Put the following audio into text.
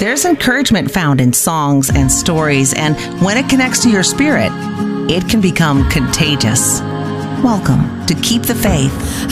There's encouragement found in songs and stories, and when it connects to your spirit, it can become contagious. Welcome to Keep the Faith.